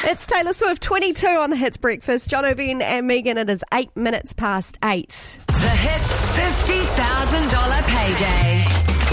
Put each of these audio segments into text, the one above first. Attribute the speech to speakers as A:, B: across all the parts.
A: It's Taylor Swift, 22 on the Hits Breakfast. John O'Brien and Megan, it is 8 minutes past 8.
B: The Hits $50,000 payday.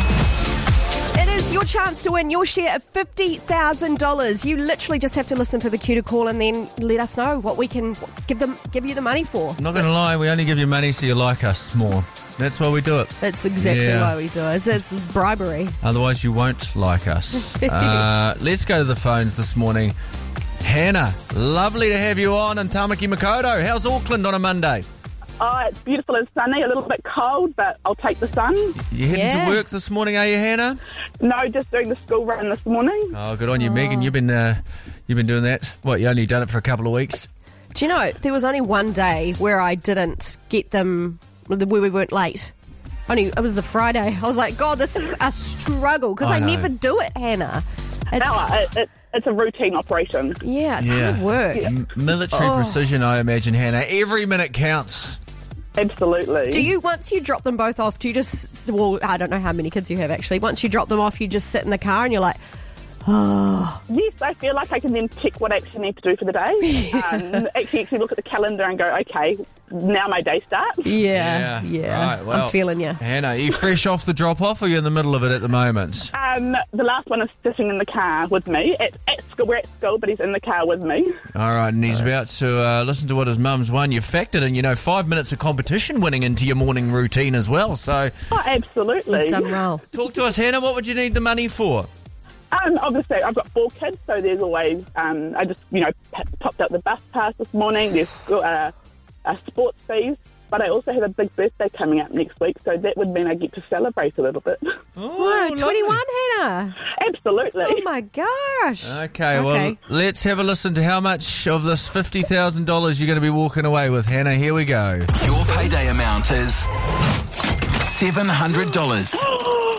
A: It is your chance to win your share of $50,000. You literally just have to listen for the cue to call and then let us know what we can give you the money for.
C: I'm not going to lie, we only give you money so you like us more. That's why we do it.
A: That's exactly why we do it. It's bribery.
C: Otherwise you won't like us. Let's go to the phones this morning. Hannah, lovely to have you on in Tamaki Makaurau. How's Auckland on a Monday?
D: Oh, it's beautiful and sunny, a little bit cold, but I'll take the sun.
C: You heading to work this morning, are you, Hannah?
D: No, just doing the school run this morning.
C: Oh, good on you, Megan. You've been doing that. What, you only done it for a couple of weeks?
A: Do you know, there was only one day where I didn't get them, where we weren't late. It was the Friday. I was like, God, this is a struggle, because I never do it, Hannah.
D: It's a routine operation.
A: Yeah, it's hard work.
C: Military precision, I imagine, Hannah. Every minute counts.
D: Absolutely.
A: Once you drop them both off, do you just, well, I don't know how many kids you have actually, once you drop them off, you just sit in the car and you're like, oh.
D: Yes, I feel like I can then tick what I actually need to do for the day. Actually look at the calendar and go, okay, now my day starts.
A: Yeah.
C: Right, well,
A: I'm feeling you.
C: Hannah, are you fresh off the drop-off or are you in the middle of it at the moment?
D: The last one is sitting in the car with me. At school, we're at school, but he's in the car with me.
C: All right, and he's about to listen to what his mum's won. You've factored in, 5 minutes of competition winning into your morning routine as well. So,
D: absolutely.
A: You've done well.
C: Talk to us, Hannah. What would you need the money for?
D: Obviously, I've got 4 kids, so there's always, I just, popped up the bus pass this morning. There's sports fees, but I also have a big birthday coming up next week, so that would mean I get to celebrate a little bit.
A: Oh, 21, Hannah.
D: Absolutely.
A: Oh, my gosh.
C: Okay, well, let's have a listen to how much of this $50,000 you're going to be walking away with, Hannah. Here we go.
E: Your payday amount is $700.